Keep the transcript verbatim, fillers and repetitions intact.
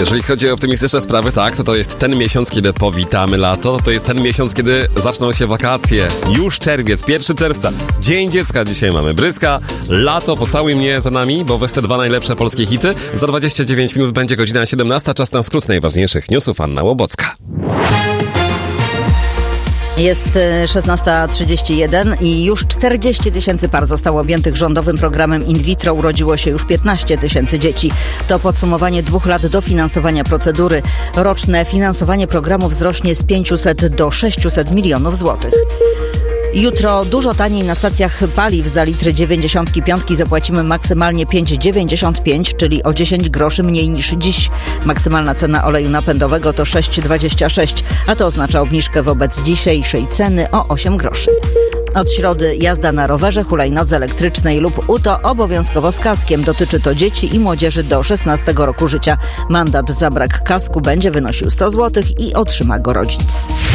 Jeżeli chodzi o optymistyczne sprawy, tak, to to jest ten miesiąc, kiedy powitamy lato, to jest ten miesiąc, kiedy zaczną się wakacje. Już czerwiec, pierwszego czerwca, Dzień Dziecka, dzisiaj mamy Bryska, lato, pocałuj mnie za nami, bo weź te dwa najlepsze polskie hity. Za dwadzieścia dziewięć minut będzie godzina siedemnasta, czas na skrót najważniejszych newsów. Anna Łobocka. Jest szesnasta trzydzieści jeden i już czterdzieści tysięcy par zostało objętych rządowym programem in vitro. Urodziło się już piętnaście tysięcy dzieci. To podsumowanie dwóch lat dofinansowania procedury. Roczne finansowanie programu wzrośnie z pięciuset do sześciuset milionów złotych. Jutro dużo taniej na stacjach paliw. Za litr dziewięćdziesiątki piątki zapłacimy maksymalnie pięć dziewięćdziesiąt pięć, czyli o dziesięć groszy mniej niż dziś. Maksymalna cena oleju napędowego to sześć dwadzieścia sześć, a to oznacza obniżkę wobec dzisiejszej ceny o osiem groszy. Od środy jazda na rowerze, hulajnodze elektrycznej lub U T O obowiązkowo z kaskiem. Dotyczy to dzieci i młodzieży do szesnastego roku życia. Mandat za brak kasku będzie wynosił sto złotych i otrzyma go rodzic.